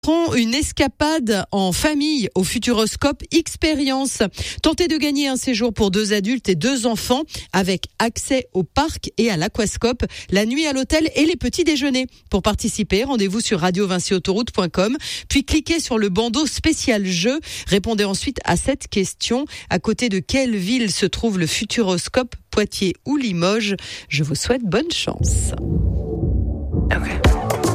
Prends une escapade en famille au Futuroscope Experience. Tentez de gagner un séjour pour 2 adultes et 2 enfants avec accès au parc et à l'aquascope, la nuit à l'hôtel et les petits déjeuners. Pour participer, rendez-vous sur radiovincyautoroute.com, puis cliquez sur le bandeau spécial jeu. Répondez ensuite à cette question. À côté de quelle ville se trouve le Futuroscope, Poitiers ou Limoges? Je vous souhaite bonne chance. Okay.